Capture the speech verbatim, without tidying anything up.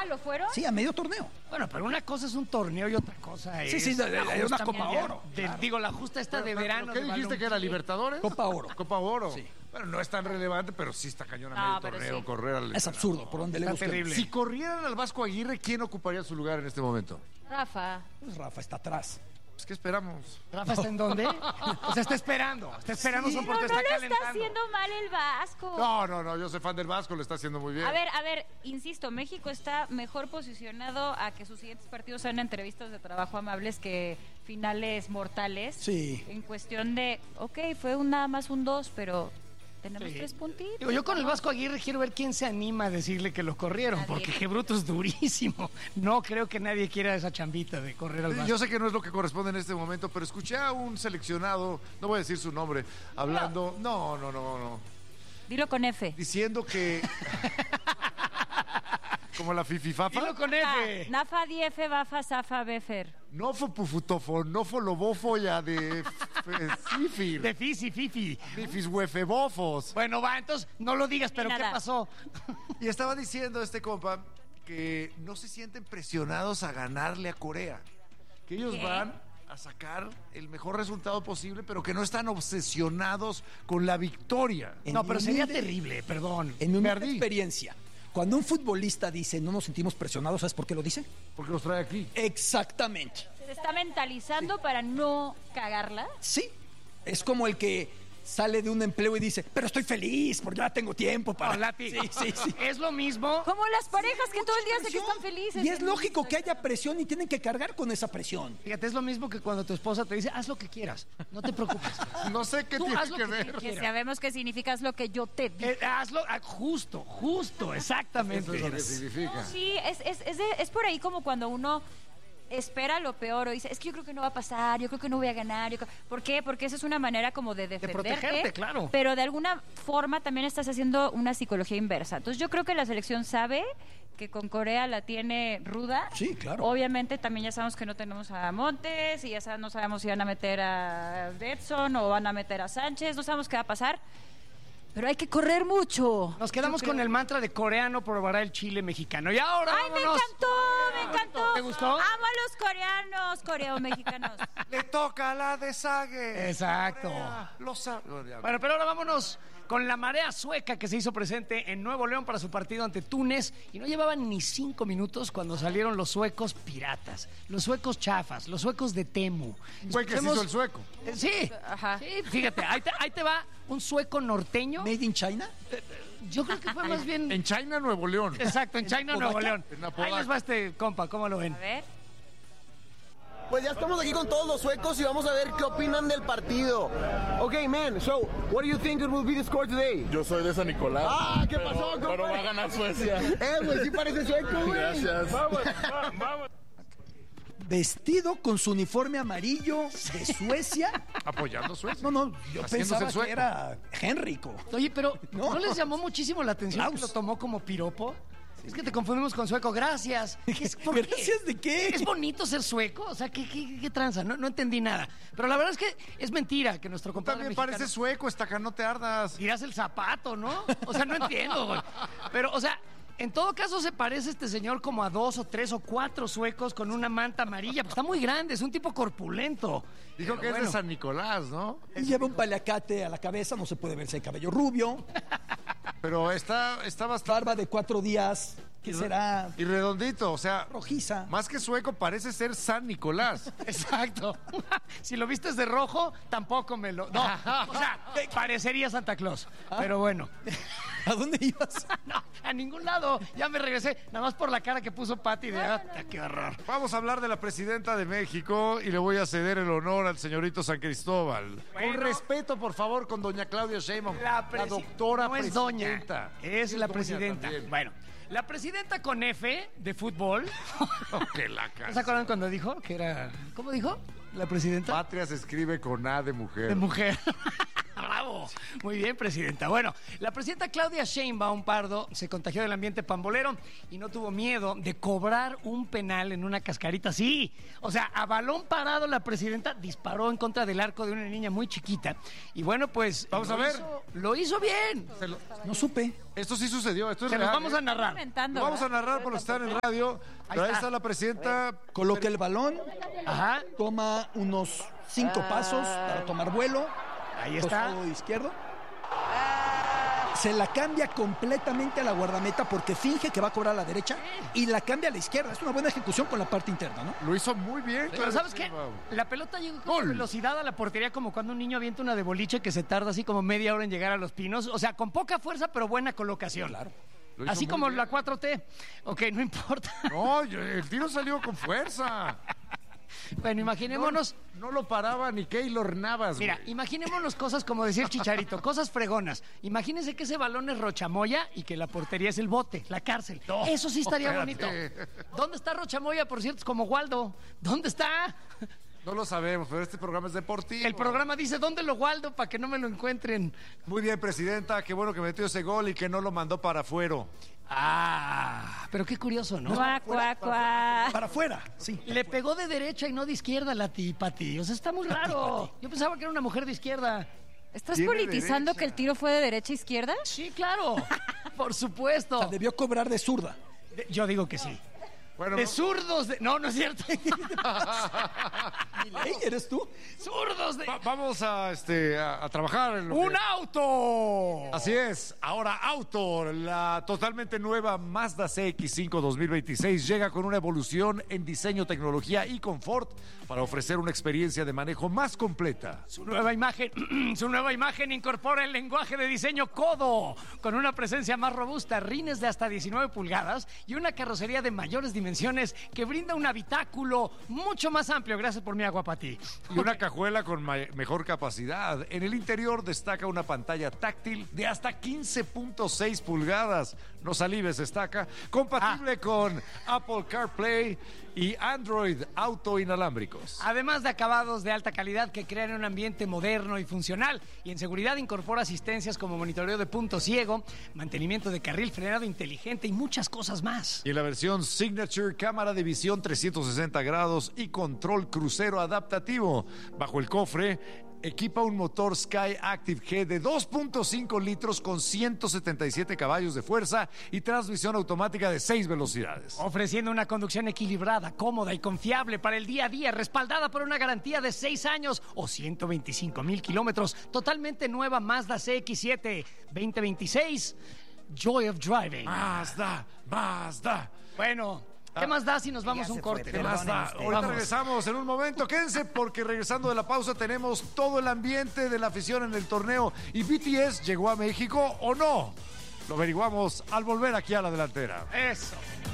Ah, ¿lo fueron? Sí, a medio torneo. Bueno, pero una cosa es un torneo y otra cosa es... Sí, sí, de, de, de una Copa mundial, Oro. De, Claro. Digo, la justa esta Pero, de pero, verano. ¿Qué de dijiste balón. que era Libertadores? Copa Oro. Copa Oro. Sí. Bueno, no es tan relevante, pero sí está cañón a No, medio pero torneo sí. correr al... Es absurdo, por donde le Está busquen. terrible. Si corrieran al Vasco Aguirre, ¿quién ocuparía su lugar en este momento? Rafa. Pues Rafa está atrás. Pues, ¿qué esperamos? ¿Rafa está en dónde? O sea, está esperando. Está esperando Sí, solo no, porque no está lo calentando. está haciendo mal el Vasco. No, no, no, yo soy fan del Vasco, lo está haciendo muy bien. A ver, a ver, insisto, México está mejor posicionado a que sus siguientes partidos sean entrevistas de trabajo amables que finales mortales. Sí. En cuestión de, ok, fue un nada más un dos, pero tenemos Sí. tres puntitos. Digo, yo con el Vasco Aguirre quiero ver quién se anima a decirle que lo corrieron, Nadie. porque Gebruto es durísimo. No creo que nadie quiera esa chambita de correr al Vasco. Yo sé que no es lo que corresponde en este momento, pero escuché a un seleccionado, no voy a decir su nombre, hablando, no, no, no, no, Dilo con F. diciendo que... Como la fififafa. Dilo con Ah, F. Nafa, Diefe, Bafa, Zafa, Befer. No fue pufutofo, no fue lobofo ya de f- sifir. De Fifi, Fifi. Fifis huefebofos. Bueno, va, entonces no lo digas, pero ¿qué nada. pasó? Y estaba diciendo este compa que no se sienten presionados a ganarle a Corea. Que ellos ¿Qué? van a sacar el mejor resultado posible, pero que no están obsesionados con la victoria. En No, mi pero sería humilde- terrible, perdón. En mi humilde Perdí. experiencia, cuando un futbolista dice no nos sentimos presionados, ¿sabes por qué lo dice? Porque los trae aquí. Exactamente. Se está mentalizando para no cagarla. Sí. Es como el que sale de un empleo y dice, pero estoy feliz porque ya tengo tiempo para... No, Lati, Sí, sí, sí. es lo mismo. Como las parejas que todo el día Mucha se que están presión. felices. Y es lógico que haya presión y tienen que cargar con esa presión. Fíjate, es lo mismo que cuando tu esposa te dice, haz lo que quieras, no te preocupes. No sé qué Tú tiene haz lo que que ver. Que sabemos que significa es lo que yo te digo. Eh, hazlo, ah, justo, justo, exactamente. Eso es lo que significa. Sí, es, es, es, de- es por ahí como cuando uno espera lo peor o dice, es que yo creo que no va a pasar, yo creo que no voy a ganar. Yo creo... ¿Por qué? Porque esa es una manera como de defenderte. protegerte, claro. Pero de alguna forma también estás haciendo una psicología inversa. Entonces yo creo que la selección sabe que con Corea la tiene ruda. Sí, claro. Obviamente también ya sabemos que no tenemos a Montes y ya sab- no sabemos si van a meter a Edson o van a meter a Sánchez, no sabemos qué va a pasar. Pero hay que correr mucho. Nos quedamos Yo con creo. el mantra de coreano probará el chile mexicano. Y ahora ¡Ay, me vámonos. encantó! ¡Me encantó! ¿Te gustó? Amo a los coreanos, coreomexicanos. Le toca la de Sague. Exacto. Corea, Los sa- Bueno, pero ahora vámonos con la marea sueca que se hizo presente en Nuevo León para su partido ante Túnez y no llevaban ni cinco minutos cuando salieron los suecos piratas, los suecos chafas, los suecos de Temu. Güey, que se Escuchemos- hizo el sueco. Eh, Sí, Ajá. sí, fíjate, ahí te, ahí te va un sueco norteño. Made in China. Yo creo que fue más bien... En China, Nuevo León. Exacto, en China, Nuevo Apodaca. León. En Apodaca. Ahí les va este compa, ¿cómo lo ven? A ver. Pues ya estamos aquí con todos los suecos y vamos a ver qué opinan del partido. Okay, man, so, what do you think it will be the score today? Yo soy de San Nicolás. Ah, ¿qué pero- pasó, compa? Pero va a ganar Suecia. Eh, güey, sí parece sueco, güey. Gracias. Vamos, vamos, vamos. Vestido con su uniforme amarillo de Suecia. Apoyando a Suecia. No, no, yo Haciéndose pensaba el sueco. que era Henrico. Oye, pero ¿no, No. les llamó muchísimo la atención Klaus. que lo tomó como piropo? Es que te confundimos con sueco, gracias. ¿Qué es- por qué? ¿Gracias de qué? ¿Es bonito ser sueco? O sea, ¿qué, qué, qué tranza? No, no entendí nada. Pero la verdad es que es mentira que nuestro compadre También mexicano... parece sueco, estaca, no te ardas. Dirás el zapato, ¿no? O sea, no entiendo, güey. Pero, o sea, en todo caso se parece este señor como a dos o tres o cuatro suecos con una manta amarilla. Pues está muy grande, es un tipo corpulento. Dijo Pero que es bueno. de San Nicolás, ¿no? Y lleva un paliacate a la cabeza, no se puede ver si hay cabello rubio. Pero está, está bastante... Barba de cuatro días, que será Y redondito, o sea... rojiza. Más que sueco, parece ser San Nicolás. Exacto. Si lo vistes de rojo, tampoco me lo... No, o sea, parecería Santa Claus. Pero bueno. ¿A dónde ibas? No, a ningún lado. Ya me regresé, nada más por la cara que puso Pati de... "Ah, qué horror". Vamos a hablar de la presidenta de México y le voy a ceder el honor al señorito San Cristóbal. Bueno. Con respeto, por favor, con doña Claudia Sheinbaum, la, presi- doctora no es presidenta. doña, es Sí, la doña presidenta. también. Bueno, la presidenta con F de fútbol. Oh, qué la ¿No se casa. acuerdan cuando dijo que era... ¿Cómo dijo? La presidenta Patria se escribe con A de mujer. de mujer. Bravo. ¡Bravo! Muy bien, presidenta. Bueno, la presidenta Claudia Sheinbaum Pardo se contagió del ambiente pambolero y no tuvo miedo de cobrar un penal en una cascarita. Sí, o sea, a balón parado la presidenta disparó en contra del arco de una niña muy chiquita. Y bueno, pues... Vamos a lo ver. hizo- lo hizo bien. Se lo- No supe. Esto sí sucedió, esto es Se los real. vamos ¿eh? a narrar. Inventando, Lo vamos a ¿verdad? narrar por los que están en radio. Pero ahí está. está la presidenta. Coloca el balón, Ajá, toma unos cinco pasos para tomar vuelo. ahí está. Costado izquierdo. Se la cambia completamente a la guardameta porque finge que va a cobrar a la derecha y la cambia a la izquierda. Es una buena ejecución con la parte interna, ¿no? Lo hizo muy bien. Pero Claudia ¿sabes qué? Sheinbaum. La pelota llegó con Gol. velocidad a la portería como cuando un niño avienta una de boliche que se tarda así como media hora en llegar a los pinos. O sea, con poca fuerza pero buena colocación. Claro. Lo hizo Así muy como bien. la cuatro T. Ok, no importa. No, yo- el tiro salió con fuerza. Bueno, imaginémonos... No, no lo paraba ni Keylor Navas. Mira, güey. imaginémonos cosas como decir Chicharito, cosas fregonas. Imagínense que ese balón es Rochamoya y que la portería es el bote, la cárcel. Eso sí estaría bonito. espérate. ¿Dónde está Rochamoya, por cierto? Es como Waldo. ¿Dónde está? No lo sabemos, pero este programa es deportivo. El programa dice, ¿dónde lo Waldo? Para que no me lo encuentren. Muy bien, presidenta. Qué bueno que metió ese gol y que no lo mandó para afuera. Ah, pero qué curioso, ¿no? Cuá, cuá, cuá. Para afuera, sí. Le pegó de derecha y no de izquierda la tipati. O sea, está muy raro. Yo pensaba que era una mujer de izquierda. ¿Estás Tiene politizando derecha. que el tiro fue de derecha a izquierda? Sí, claro. Por supuesto. O sea, debió cobrar de zurda. De- Yo digo que sí. Bueno, De no- zurdos. De... No, no es cierto. Ey, ¿eres tú? Zurdos de... va- vamos a, este, a, a trabajar. En lo ¡Un que- auto! Así es, ahora Auto, la totalmente nueva Mazda C X cinco dos mil veintiséis llega con una evolución en diseño, tecnología y confort para ofrecer una experiencia de manejo más completa. Su nueva imagen, su nueva imagen incorpora el lenguaje de diseño Codo, con una presencia más robusta, rines de hasta diecinueve pulgadas y una carrocería de mayores dimensiones que brinda un habitáculo mucho más amplio. Gracias por mi agua para ti. Y una cajuela con ma- mejor capacidad. En el interior destaca una pantalla táctil de hasta quince punto seis pulgadas. No salives, destaca. Compatible con Apple CarPlay y Android Auto inalámbricos. Además de acabados de alta calidad que crean un ambiente moderno y funcional, y en seguridad incorpora asistencias como monitoreo de punto ciego, mantenimiento de carril frenado inteligente y muchas cosas más. Y en la versión Signature, cámara de visión trescientos sesenta grados y control crucero adaptativo. Bajo el cofre, equipa un motor Sky Active G de dos punto cinco litros con ciento setenta y siete caballos de fuerza y transmisión automática de seis velocidades. Ofreciendo una conducción equilibrada, cómoda y confiable para el día a día, respaldada por una garantía de seis años o ciento veinticinco mil kilómetros. Totalmente nueva Mazda C X siete veinte veintiséis. Joy of Driving. Mazda, Mazda. Bueno, ¿qué más da si nos vamos a un corte? ¿Qué más da? Perdonen, Ahorita vamos. regresamos en un momento. Quédense porque regresando de la pausa tenemos todo el ambiente de la afición en el torneo. ¿Y B T S llegó a México o no? Lo averiguamos al volver aquí a la delantera. Eso.